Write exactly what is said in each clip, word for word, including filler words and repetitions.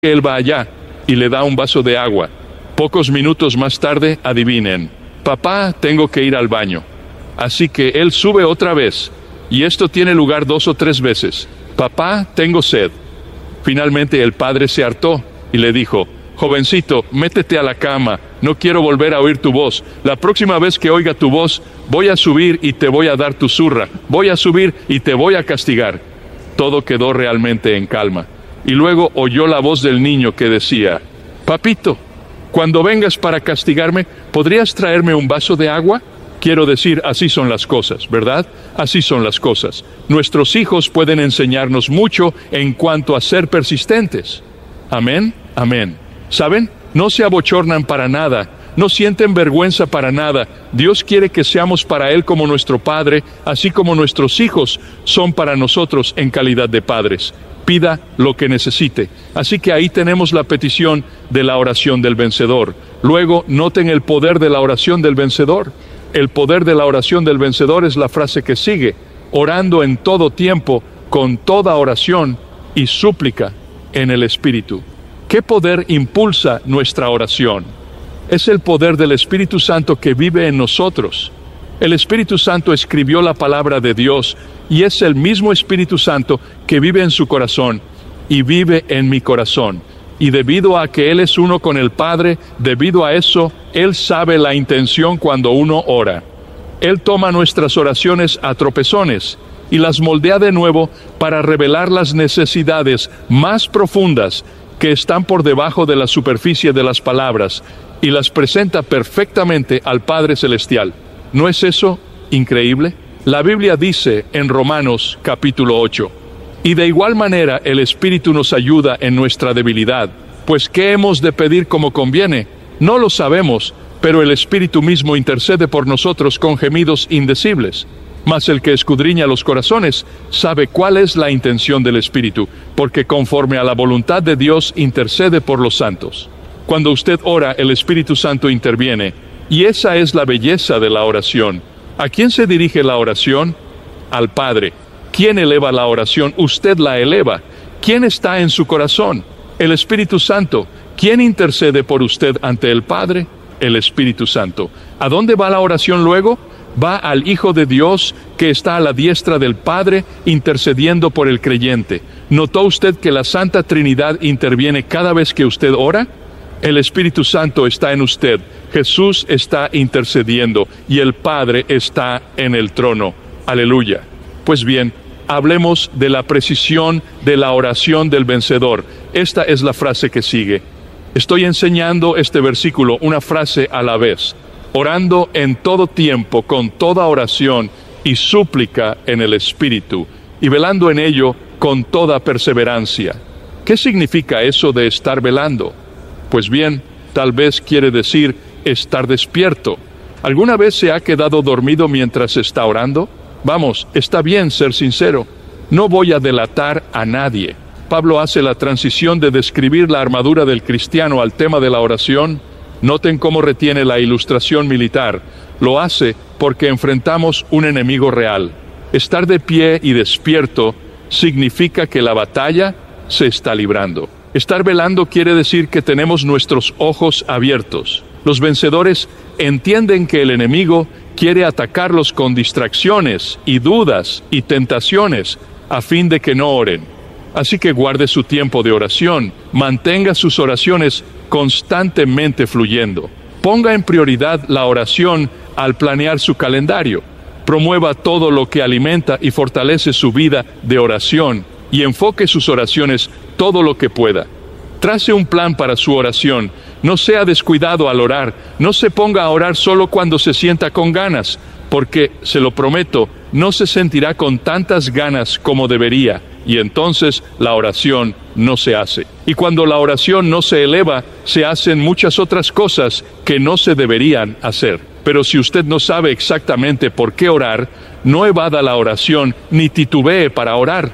Él va allá y le da un vaso de agua. Pocos minutos más tarde, adivinen, papá, tengo que ir al baño. Así que él sube otra vez, y esto tiene lugar dos o tres veces. Papá, tengo sed. Finalmente el padre se hartó y le dijo, jovencito, métete a la cama, no quiero volver a oír tu voz. La próxima vez que oiga tu voz, voy a subir y te voy a dar tu zurra. Voy a subir y te voy a castigar. Todo quedó realmente en calma. Y luego oyó la voz del niño que decía, papito, cuando vengas para castigarme, ¿podrías traerme un vaso de agua? Quiero decir, así son las cosas, ¿verdad? Así son las cosas. Nuestros hijos pueden enseñarnos mucho en cuanto a ser persistentes. Amén, amén. ¿Saben? No se abochornan para nada, no sienten vergüenza para nada. Dios quiere que seamos para Él como nuestro Padre, así como nuestros hijos son para nosotros en calidad de padres. Pida lo que necesite. Así que ahí tenemos la petición de la oración del vencedor. Luego, noten el poder de la oración del vencedor. El poder de la oración del vencedor es la frase que sigue, orando en todo tiempo, con toda oración y súplica en el Espíritu. ¿Qué poder impulsa nuestra oración? Es el poder del Espíritu Santo que vive en nosotros. El Espíritu Santo escribió la palabra de Dios y es el mismo Espíritu Santo que vive en su corazón y vive en mi corazón. Y debido a que Él es uno con el Padre, debido a eso, Él sabe la intención cuando uno ora. Él toma nuestras oraciones a tropezones y las moldea de nuevo para revelar las necesidades más profundas que están por debajo de la superficie de las palabras y las presenta perfectamente al Padre Celestial. ¿No es eso increíble? La Biblia dice en Romanos capítulo ocho, y de igual manera el Espíritu nos ayuda en nuestra debilidad, pues ¿qué hemos de pedir como conviene? No lo sabemos, pero el Espíritu mismo intercede por nosotros con gemidos indecibles. Mas el que escudriña los corazones sabe cuál es la intención del Espíritu, porque conforme a la voluntad de Dios intercede por los santos. Cuando usted ora, el Espíritu Santo interviene, y esa es la belleza de la oración. ¿A quién se dirige la oración? Al Padre. ¿Quién eleva la oración? Usted la eleva. ¿Quién está en su corazón? El Espíritu Santo. ¿Quién intercede por usted ante el Padre? El Espíritu Santo. ¿A dónde va la oración luego? Va al Hijo de Dios que está a la diestra del Padre intercediendo por el creyente. ¿Notó usted que la Santa Trinidad interviene cada vez que usted ora? El Espíritu Santo está en usted, Jesús está intercediendo y el Padre está en el trono. Aleluya. Pues bien, hablemos de la precisión de la oración del vencedor. Esta es la frase que sigue. Estoy enseñando este versículo una frase a la vez. Orando en todo tiempo, con toda oración y súplica en el Espíritu, y velando en ello con toda perseverancia. ¿Qué significa eso de estar velando? Pues bien, tal vez quiere decir estar despierto. ¿Alguna vez se ha quedado dormido mientras está orando? Vamos, está bien ser sincero. No voy a delatar a nadie. Pablo hace la transición de describir la armadura del cristiano al tema de la oración. Noten cómo retiene la ilustración militar. Lo hace porque enfrentamos un enemigo real. Estar de pie y despierto significa que la batalla se está librando. Estar velando quiere decir que tenemos nuestros ojos abiertos. Los vencedores entienden que el enemigo quiere atacarlos con distracciones y dudas y tentaciones a fin de que no oren. Así que guarde su tiempo de oración, mantenga sus oraciones constantemente fluyendo. Ponga en prioridad la oración al planear su calendario. Promueva todo lo que alimenta y fortalece su vida de oración y enfoque sus oraciones todo lo que pueda. Trace un plan para su oración. No sea descuidado al orar. No se ponga a orar solo cuando se sienta con ganas, porque, se lo prometo, no se sentirá con tantas ganas como debería, y entonces la oración no se hace. Y cuando la oración no se eleva, se hacen muchas otras cosas que no se deberían hacer. Pero si usted no sabe exactamente por qué orar, no evada la oración ni titubee para orar.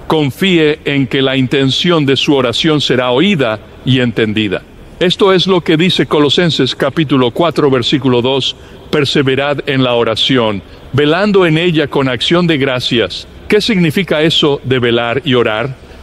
Confíe en que la intención de su oración será oída y entendida. Esto es lo que dice Colosenses capítulo cuatro, versículo dos, perseverad en la oración, velando en ella con acción de gracias. ¿Qué significa eso de velar y orar?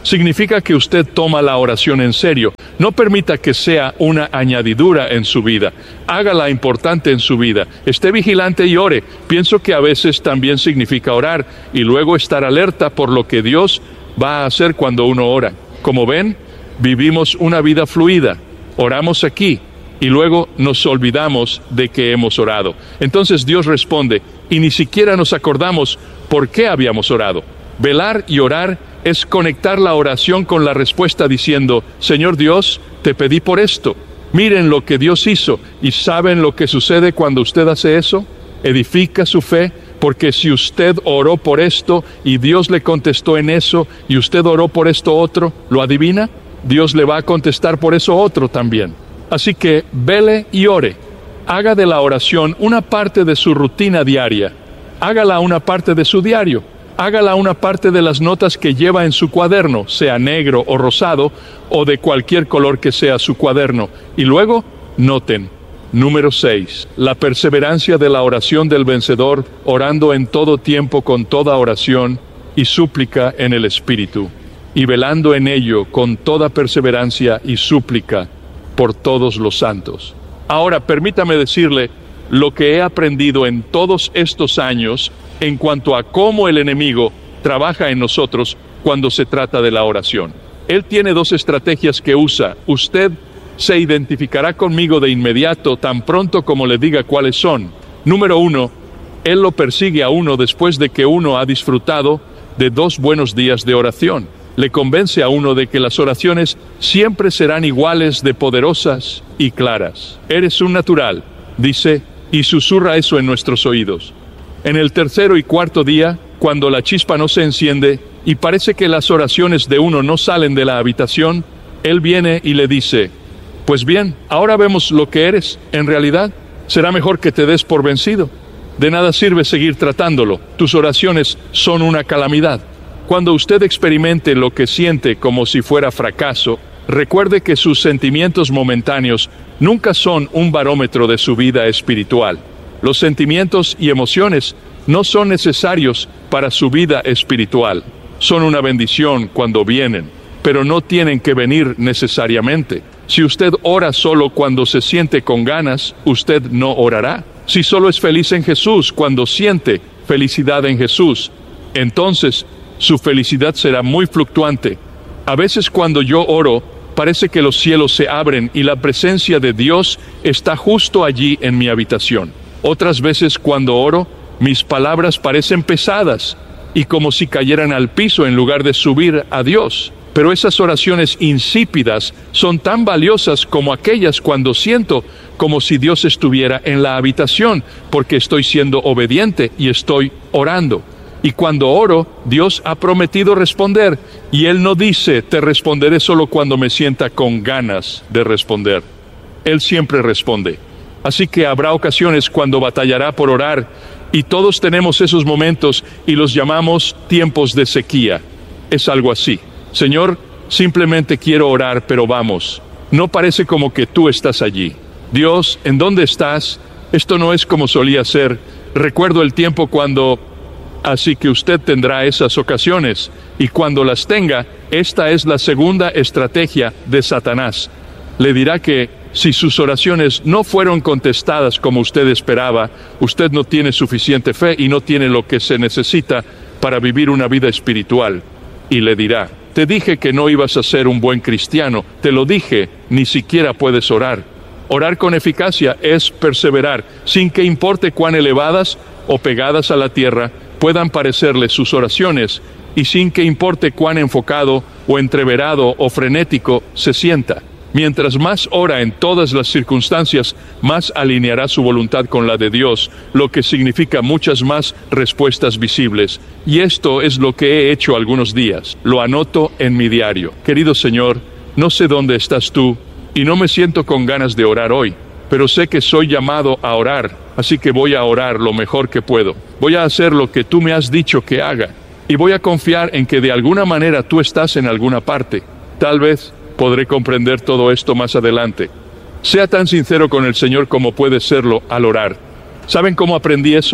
Significa que usted toma la oración en serio. No permita que sea una añadidura en su vida. Hágala importante en su vida. Esté vigilante y ore. Pienso que a veces también significa orar y luego estar alerta por lo que Dios va a hacer cuando uno ora. Como ven, vivimos una vida fluida. Oramos aquí y luego nos olvidamos de que hemos orado. Entonces Dios responde y ni siquiera nos acordamos por qué habíamos orado. Velar y orar es conectar la oración con la respuesta diciendo, Señor Dios, te pedí por esto. Miren lo que Dios hizo. ¿Y saben lo que sucede cuando usted hace eso? Edifica su fe, porque si usted oró por esto y Dios le contestó en eso y usted oró por esto otro, ¿lo adivina? Dios le va a contestar por eso otro también. Así que vele y ore. Haga de la oración una parte de su rutina diaria. Hágala una parte de su diario. Hágala una parte de las notas que lleva en su cuaderno, sea negro o rosado, o de cualquier color que sea su cuaderno. Y luego, noten. Número seis. La perseverancia de la oración del vencedor, orando en todo tiempo con toda oración y súplica en el Espíritu, y velando en ello con toda perseverancia y súplica por todos los santos. Ahora, permítame decirle lo que he aprendido en todos estos años en cuanto a cómo el enemigo trabaja en nosotros cuando se trata de la oración. Él tiene dos estrategias que usa. Usted se identificará conmigo de inmediato tan pronto como le diga cuáles son. Número uno, él lo persigue a uno después de que uno ha disfrutado de dos buenos días de oración. Le convence a uno de que las oraciones siempre serán iguales de poderosas y claras. Eres un natural, dice, y susurra eso en nuestros oídos. En el tercero y cuarto día, cuando la chispa no se enciende y parece que las oraciones de uno no salen de la habitación, él viene y le dice, pues bien, ahora vemos lo que eres. En realidad, será mejor que te des por vencido. De nada sirve seguir tratándolo. Tus oraciones son una calamidad. Cuando usted experimente lo que siente como si fuera fracaso, recuerde que sus sentimientos momentáneos nunca son un barómetro de su vida espiritual. Los sentimientos y emociones no son necesarios para su vida espiritual. Son una bendición cuando vienen, pero no tienen que venir necesariamente. Si usted ora solo cuando se siente con ganas, usted no orará. Si solo es feliz en Jesús cuando siente felicidad en Jesús, entonces su felicidad será muy fluctuante. A veces cuando yo oro, parece que los cielos se abren y la presencia de Dios está justo allí en mi habitación. Otras veces cuando oro, mis palabras parecen pesadas y como si cayeran al piso en lugar de subir a Dios. Pero esas oraciones insípidas son tan valiosas como aquellas cuando siento como si Dios estuviera en la habitación, porque estoy siendo obediente y estoy orando. Y cuando oro, Dios ha prometido responder, y Él no dice, te responderé solo cuando me sienta con ganas de responder. Él siempre responde. Así que habrá ocasiones cuando batallará por orar, y todos tenemos esos momentos y los llamamos tiempos de sequía. Es algo así. Señor, simplemente quiero orar, pero vamos. No parece como que tú estás allí. Dios, ¿en dónde estás? Esto no es como solía ser. Recuerdo el tiempo cuando... Así que usted tendrá esas ocasiones, y cuando las tenga, esta es la segunda estrategia de Satanás. Le dirá que si sus oraciones no fueron contestadas como usted esperaba, usted no tiene suficiente fe y no tiene lo que se necesita para vivir una vida espiritual. Y le dirá, te dije que no ibas a ser un buen cristiano, te lo dije, ni siquiera puedes orar. Orar con eficacia es perseverar, sin que importe cuán elevadas o pegadas a la tierra puedan parecerle sus oraciones, y sin que importe cuán enfocado o entreverado o frenético se sienta. Mientras más ora en todas las circunstancias, más alineará su voluntad con la de Dios, lo que significa muchas más respuestas visibles. Y esto es lo que he hecho algunos días. Lo anoto en mi diario. Querido Señor, no sé dónde estás tú, y no me siento con ganas de orar hoy, pero sé que soy llamado a orar, así que voy a orar lo mejor que puedo. Voy a hacer lo que tú me has dicho que haga, y voy a confiar en que de alguna manera tú estás en alguna parte. Tal vez podré comprender todo esto más adelante. Sea tan sincero con el Señor como puede serlo al orar. ¿Saben cómo aprendí eso?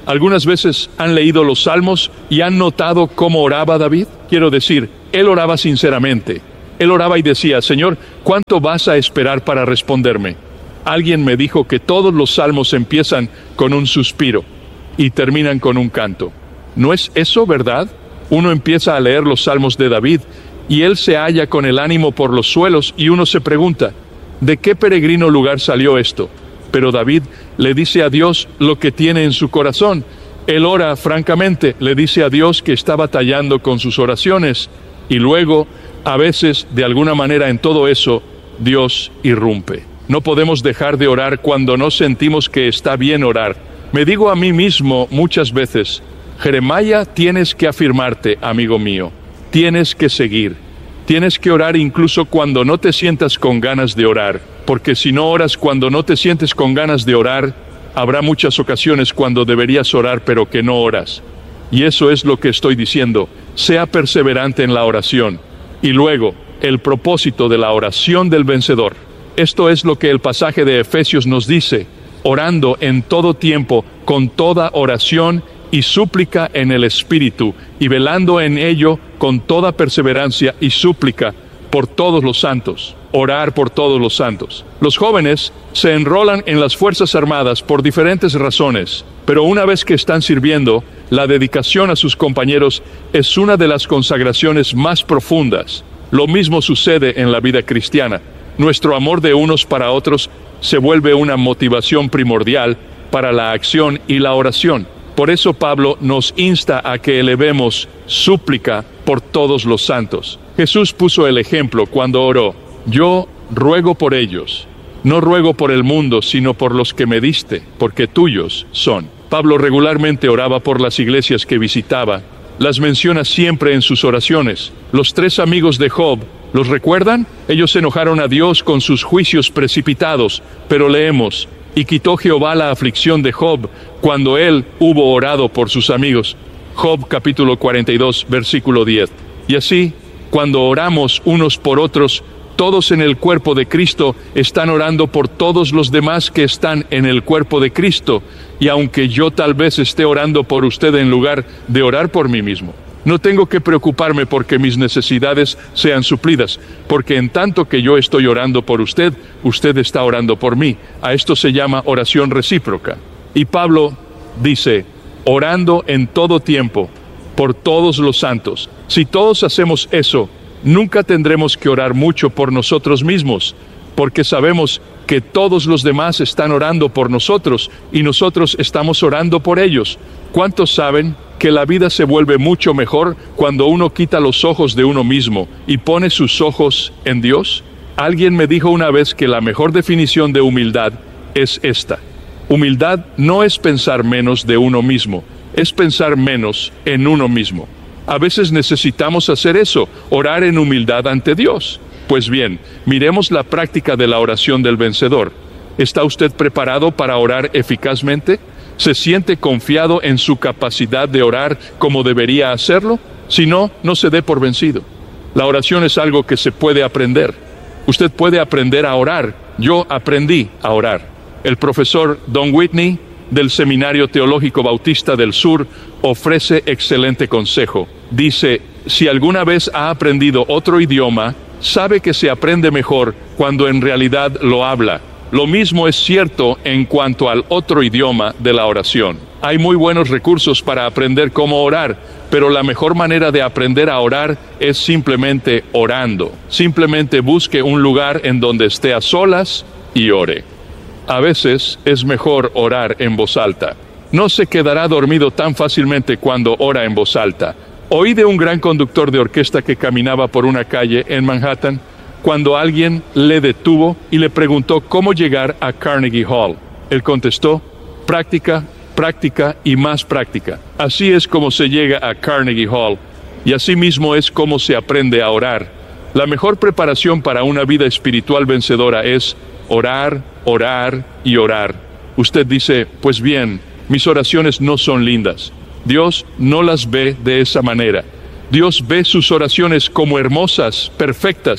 ¿Algunas veces han leído los Salmos y han notado cómo oraba David? Quiero decir, él oraba sinceramente. Él oraba y decía, Señor, ¿cuánto vas a esperar para responderme? Alguien me dijo que todos los salmos empiezan con un suspiro y terminan con un canto. ¿No es eso verdad? Uno empieza a leer los salmos de David y él se halla con el ánimo por los suelos y uno se pregunta, ¿de qué peregrino lugar salió esto? Pero David le dice a Dios lo que tiene en su corazón. Él ora francamente, le dice a Dios que está batallando con sus oraciones y luego, a veces, de alguna manera en todo eso, Dios irrumpe. No podemos dejar de orar cuando no sentimos que está bien orar. Me digo a mí mismo muchas veces, Jeremías, tienes que afirmarte, amigo mío. Tienes que seguir. Tienes que orar incluso cuando no te sientas con ganas de orar. Porque si no oras cuando no te sientes con ganas de orar, habrá muchas ocasiones cuando deberías orar pero que no oras. Y eso es lo que estoy diciendo. Sea perseverante en la oración. Y luego, el propósito de la oración del vencedor. Esto es lo que el pasaje de Efesios nos dice. Orando en todo tiempo, con toda oración y súplica en el Espíritu, y velando en ello con toda perseverancia y súplica por todos los santos. Orar por todos los santos. Los jóvenes se enrolan en las Fuerzas Armadas por diferentes razones, pero una vez que están sirviendo, la dedicación a sus compañeros es una de las consagraciones más profundas. Lo mismo sucede en la vida cristiana. Nuestro amor de unos para otros se vuelve una motivación primordial para la acción y la oración. Por eso Pablo nos insta a que elevemos súplica por todos los santos. Jesús puso el ejemplo cuando oró. Yo ruego por ellos, no ruego por el mundo, sino por los que me diste, porque tuyos son. Pablo regularmente oraba por las iglesias que visitaba. Las menciona siempre en sus oraciones. Los tres amigos de Job, ¿los recuerdan? Ellos enojaron a Dios con sus juicios precipitados, pero leemos, y quitó Jehová la aflicción de Job cuando él hubo orado por sus amigos. Job capítulo cuarenta y dos, versículo diez. Y así, cuando oramos unos por otros, todos en el cuerpo de Cristo están orando por todos los demás que están en el cuerpo de Cristo. Y aunque yo tal vez esté orando por usted en lugar de orar por mí mismo, no tengo que preocuparme porque mis necesidades sean suplidas, porque en tanto que yo estoy orando por usted, usted está orando por mí. A esto se llama oración recíproca. Y Pablo dice, orando en todo tiempo, por todos los santos. Si todos hacemos eso, nunca tendremos que orar mucho por nosotros mismos, porque sabemos que todos los demás están orando por nosotros y nosotros estamos orando por ellos. ¿Cuántos saben que la vida se vuelve mucho mejor cuando uno quita los ojos de uno mismo y pone sus ojos en Dios? Alguien me dijo una vez que la mejor definición de humildad es esta. Humildad no es pensar menos de uno mismo, es pensar menos en uno mismo. A veces necesitamos hacer eso, orar en humildad ante Dios. Pues bien, miremos la práctica de la oración del vencedor. ¿Está usted preparado para orar eficazmente? ¿Se siente confiado en su capacidad de orar como debería hacerlo? Si no, no se dé por vencido. La oración es algo que se puede aprender. Usted puede aprender a orar. Yo aprendí a orar. El profesor Don Whitney, del Seminario Teológico Bautista del Sur, ofrece excelente consejo. Dice, si alguna vez ha aprendido otro idioma, sabe que se aprende mejor cuando en realidad lo habla. Lo mismo es cierto en cuanto al otro idioma de la oración. Hay muy buenos recursos para aprender cómo orar, pero la mejor manera de aprender a orar es simplemente orando. Simplemente busque un lugar en donde esté a solas y ore. A veces es mejor orar en voz alta. No se quedará dormido tan fácilmente cuando ora en voz alta. Oí de un gran conductor de orquesta que caminaba por una calle en Manhattan cuando alguien le detuvo y le preguntó cómo llegar a Carnegie Hall. Él contestó, práctica, práctica y más práctica. Así es como se llega a Carnegie Hall y así mismo es como se aprende a orar. La mejor preparación para una vida espiritual vencedora es orar, orar y orar. Usted dice, pues bien, mis oraciones no son lindas. Dios no las ve de esa manera. Dios ve sus oraciones como hermosas, perfectas,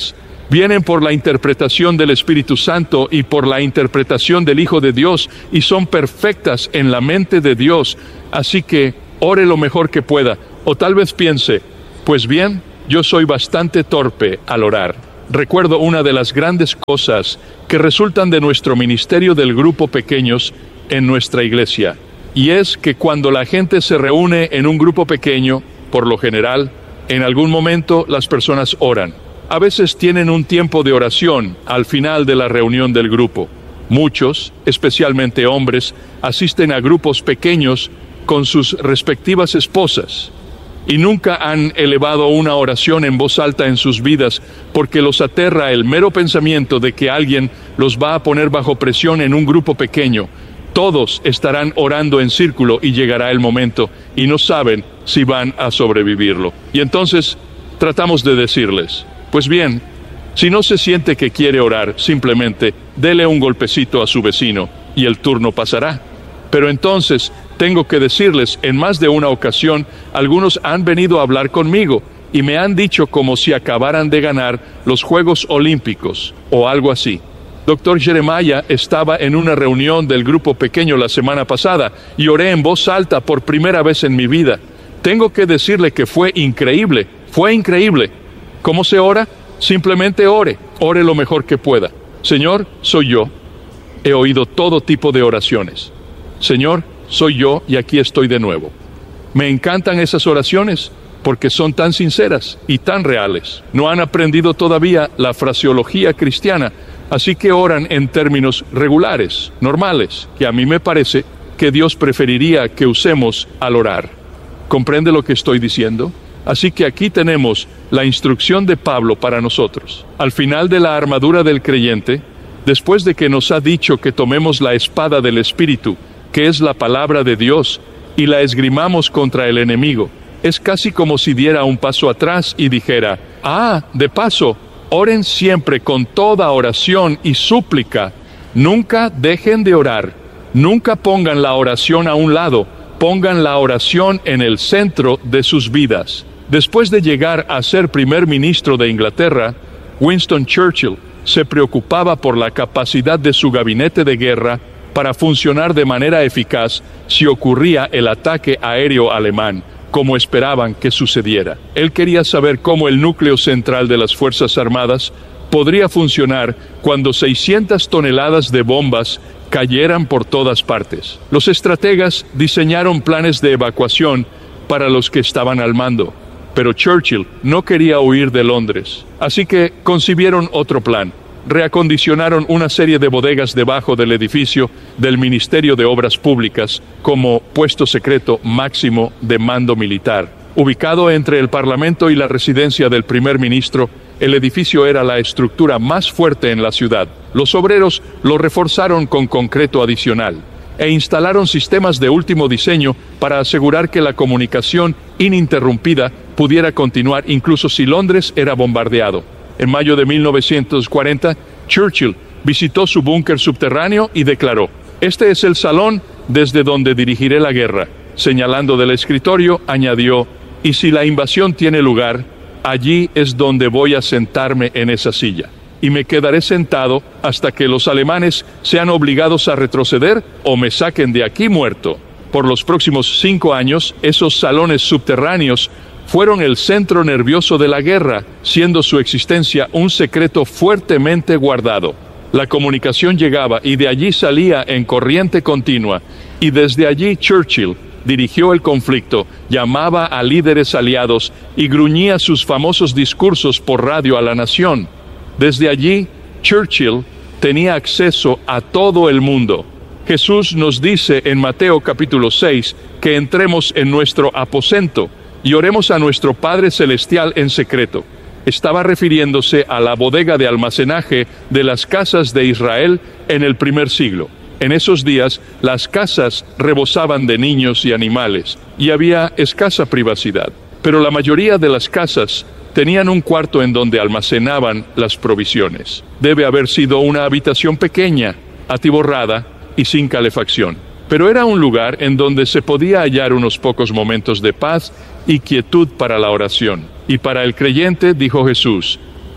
Vienen por la interpretación del Espíritu Santo y por la interpretación del Hijo de Dios y son perfectas en la mente de Dios. Así que ore lo mejor que pueda. O tal vez piense, pues bien, yo soy bastante torpe al orar. Recuerdo una de las grandes cosas que resultan de nuestro ministerio del grupo pequeños en nuestra iglesia. Y es que cuando la gente se reúne en un grupo pequeño, por lo general, en algún momento las personas oran. A veces tienen un tiempo de oración al final de la reunión del grupo. Muchos, especialmente hombres, asisten a grupos pequeños con sus respectivas esposas y nunca han elevado una oración en voz alta en sus vidas porque los aterra el mero pensamiento de que alguien los va a poner bajo presión en un grupo pequeño. Todos estarán orando en círculo y llegará el momento y no saben si van a sobrevivirlo. Y entonces tratamos de decirles, pues bien, si no se siente que quiere orar, simplemente dele un golpecito a su vecino y el turno pasará. Pero entonces tengo que decirles, en más de una ocasión, algunos han venido a hablar conmigo y me han dicho como si acabaran de ganar los Juegos Olímpicos o algo así. Doctor Jeremiah estaba en una reunión del grupo pequeño la semana pasada y oré en voz alta por primera vez en mi vida. Tengo que decirle que fue increíble, fue increíble. ¿Cómo se ora? Simplemente ore, ore lo mejor que pueda. Señor, soy yo. He oído todo tipo de oraciones. Señor, soy yo y aquí estoy de nuevo. Me encantan esas oraciones porque son tan sinceras y tan reales. No han aprendido todavía la fraseología cristiana, así que oran en términos regulares, normales, que a mí me parece que Dios preferiría que usemos al orar. ¿Comprende lo que estoy diciendo? Así que aquí tenemos la instrucción de Pablo para nosotros. Al final de la armadura del creyente, después de que nos ha dicho que tomemos la espada del Espíritu, que es la palabra de Dios, y la esgrimamos contra el enemigo, es casi como si diera un paso atrás y dijera, ah, de paso, oren siempre con toda oración y súplica. Nunca dejen de orar. Nunca pongan la oración a un lado. Pongan la oración en el centro de sus vidas. Después de llegar a ser primer ministro de Inglaterra, Winston Churchill se preocupaba por la capacidad de su gabinete de guerra para funcionar de manera eficaz si ocurría el ataque aéreo alemán, como esperaban que sucediera. Él quería saber cómo el núcleo central de las Fuerzas Armadas podría funcionar cuando seiscientas toneladas de bombas cayeran por todas partes. Los estrategas diseñaron planes de evacuación para los que estaban al mando, pero Churchill no quería huir de Londres, así que concibieron otro plan. Reacondicionaron una serie de bodegas debajo del edificio del Ministerio de Obras Públicas como puesto secreto máximo de mando militar. Ubicado entre el Parlamento y la residencia del primer ministro, el edificio era la estructura más fuerte en la ciudad. Los obreros lo reforzaron con concreto adicional e instalaron sistemas de último diseño para asegurar que la comunicación ininterrumpida pudiera continuar incluso si Londres era bombardeado. En mayo de mil novecientos cuarenta, Churchill visitó su búnker subterráneo y declaró, «Este es el salón desde donde dirigiré la guerra». Señalando del escritorio, añadió, «Y si la invasión tiene lugar, allí es donde voy a sentarme en esa silla. Y me quedaré sentado hasta que los alemanes sean obligados a retroceder o me saquen de aquí muerto». Por los próximos cinco años, esos salones subterráneos fueron el centro nervioso de la guerra, siendo su existencia un secreto fuertemente guardado. La comunicación llegaba y de allí salía en corriente continua, y desde allí Churchill dirigió el conflicto, llamaba a líderes aliados y gruñía sus famosos discursos por radio a la nación. Desde allí, Churchill tenía acceso a todo el mundo. Jesús nos dice en Mateo capítulo seis que entremos en nuestro aposento y oremos a nuestro Padre Celestial en secreto. Estaba refiriéndose a la bodega de almacenaje de las casas de Israel en el primer siglo. En esos días, las casas rebosaban de niños y animales, y había escasa privacidad. Pero la mayoría de las casas tenían un cuarto en donde almacenaban las provisiones. Debe haber sido una habitación pequeña, atiborrada y sin calefacción. Pero era un lugar en donde se podía hallar unos pocos momentos de paz y quietud para la oración. Y para el creyente, dijo Jesús,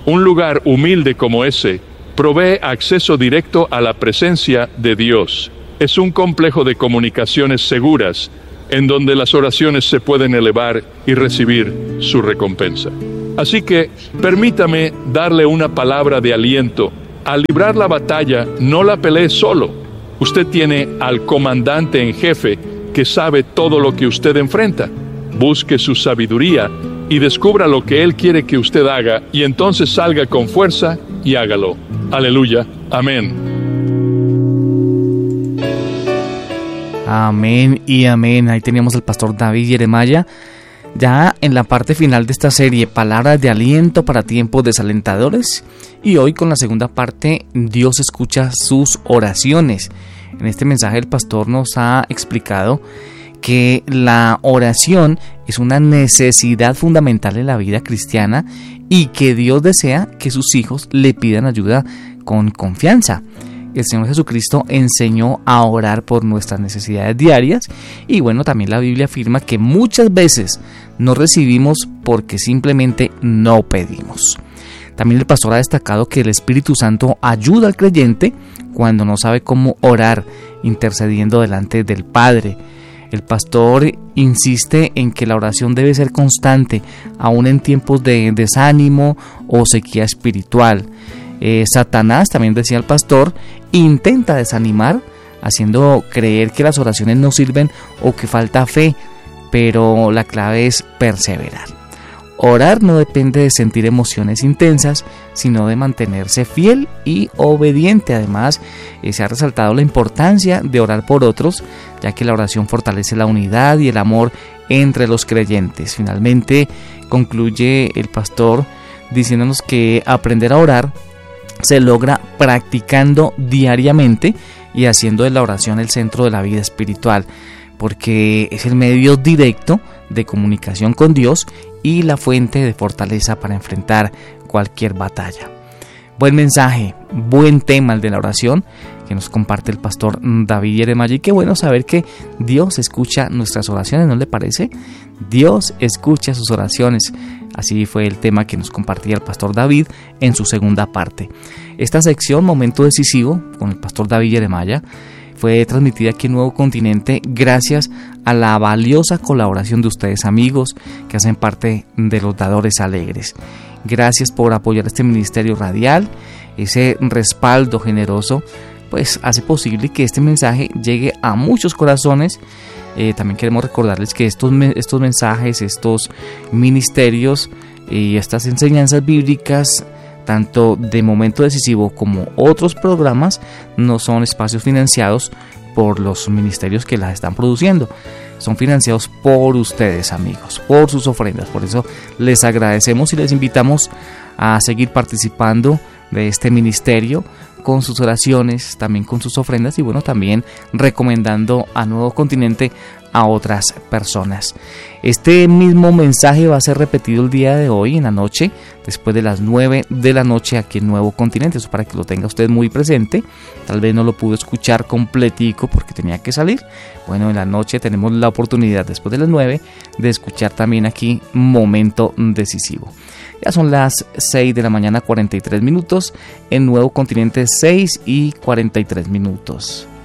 Un lugar humilde como ese provee acceso directo a la presencia de Dios. Es un complejo de comunicaciones seguras en donde las oraciones se pueden elevar y recibir su recompensa. Así que permítame darle una palabra de aliento. Al librar la batalla, no la pelee solo. Usted tiene al comandante en jefe que sabe todo lo que usted enfrenta. Busque su sabiduría y descubra lo que Él quiere que usted haga, y entonces salga con fuerza y hágalo. Aleluya. Amén. Amén y amén. Ahí teníamos al pastor David Jeremiah, ya en la parte final de esta serie, palabras de aliento para tiempos desalentadores. Y hoy con la segunda parte, Dios escucha sus oraciones. En este mensaje el pastor nos ha explicado que la oración es una necesidad fundamental en la vida cristiana y que Dios desea que sus hijos le pidan ayuda con confianza. El Señor Jesucristo enseñó a orar por nuestras necesidades diarias, y bueno, también la Biblia afirma que muchas veces no recibimos porque simplemente no pedimos. También el pastor ha destacado que el Espíritu Santo ayuda al creyente cuando no sabe cómo orar, intercediendo delante del Padre. El pastor insiste en que la oración debe ser constante, aún en tiempos de desánimo o sequía espiritual. Eh, Satanás, también decía el pastor, intenta desanimar, haciendo creer que las oraciones no sirven o que falta fe, pero la clave es perseverar. Orar no depende de sentir emociones intensas, sino de mantenerse fiel y obediente. Además, eh, se ha resaltado la importancia de orar por otros, ya que la oración fortalece la unidad y el amor entre los creyentes. Finalmente, concluye el pastor diciéndonos que aprender a orar se logra practicando diariamente y haciendo de la oración el centro de la vida espiritual, porque es el medio directo de comunicación con Dios y la fuente de fortaleza para enfrentar cualquier batalla. Buen mensaje, buen tema el de la oración que nos comparte el pastor David Jeremiah, y qué bueno saber que Dios escucha nuestras oraciones, ¿no le parece? Dios escucha sus oraciones. Así fue el tema que nos compartía el pastor David en su segunda parte. Esta sección, Momento Decisivo, con el pastor David Jeremiah, fue transmitida aquí en Nuevo Continente gracias a la valiosa colaboración de ustedes, amigos, que hacen parte de los Dadores Alegres. Gracias por apoyar este ministerio radial. Ese respaldo generoso pues hace posible que este mensaje llegue a muchos corazones. Eh, también queremos recordarles que estos, estos mensajes, estos ministerios y estas enseñanzas bíblicas, tanto de Momento Decisivo como otros programas, no son espacios financiados por los ministerios que las están produciendo. Son financiados por ustedes, amigos, por sus ofrendas. Por eso les agradecemos y les invitamos a seguir participando de este ministerio con sus oraciones, también con sus ofrendas, y bueno, también recomendando a Nuevo Continente a otras personas. Este mismo mensaje va a ser repetido el día de hoy en la noche, después de las nueve de la noche aquí en Nuevo Continente. Eso para que lo tenga usted muy presente. Tal vez no lo pudo escuchar completico porque tenía que salir. Bueno, en la noche tenemos la oportunidad, después de las nueve, de escuchar también aquí Momento Decisivo. Ya son las seis de la mañana, cuarenta y tres minutos, en Nuevo Continente, seis y cuarenta y tres minutos.